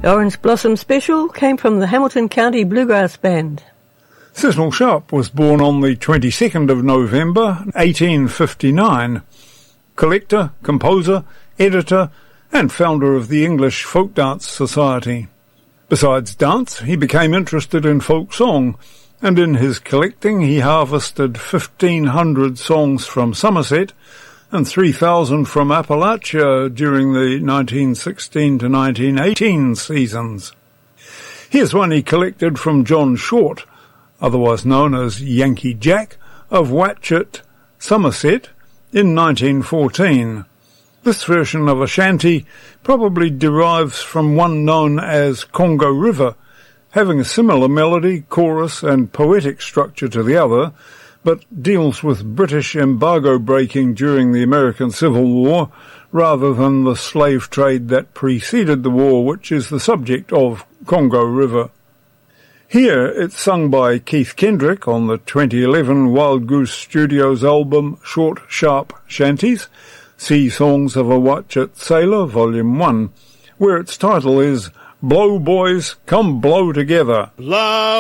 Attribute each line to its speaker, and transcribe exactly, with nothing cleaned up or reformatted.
Speaker 1: The Orange Blossom Special came from the Hamilton County Bluegrass Band.
Speaker 2: Cecil Sharp was born on the twenty-second of November, eighteen fifty-nine. Collector, composer, editor, and founder of the English Folk Dance Society. Besides dance, he became interested in folk song, and in his collecting he harvested fifteen hundred songs from Somerset and three thousand from Appalachia during the nineteen sixteen to nineteen eighteen seasons. Here's one he collected from John Short, otherwise known as Yankee Jack, of Watchet, Somerset, in nineteen fourteen. This version of a shanty probably derives from one known as Congo River, having a similar melody, chorus and poetic structure to the other, but deals with British embargo breaking during the American Civil War rather than the slave trade that preceded the war, which is the subject of Congo River. Here it's sung by Keith Kendrick on the twenty eleven Wild Goose Studios album Short Sharp Shanties, See Songs of a Watchet Sailor, Volume one, where its title is Blow Boys, Come Blow Together.
Speaker 3: Blow!